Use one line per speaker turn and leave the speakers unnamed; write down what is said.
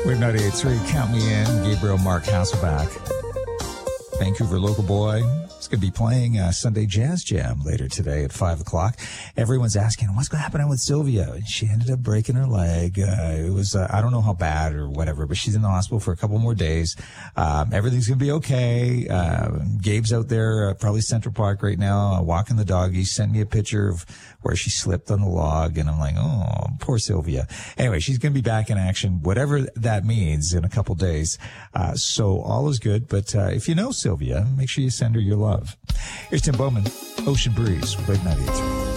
Wave 98.3, count me in. Gabriel Mark Hasselback, Vancouver local boy. He's going to be playing Sunday Jazz Jam later today at 5 o'clock. Everyone's asking, what's happening with Sylvia? And she ended up breaking her leg. It was, I don't know how bad or whatever, but she's in the hospital for a couple more days. Everything's going to be okay. Gabe's out there, probably Central Park right now, walking the dog. He sent me a picture of where she slipped on the log, and I'm like, oh, poor Sylvia. Anyway, she's going to be back in action, whatever that means, in a couple days. So all is good, but if you know Sylvia, make sure you send her your love. Here's Tim Bowman, Ocean Breeze, Wave 98.3.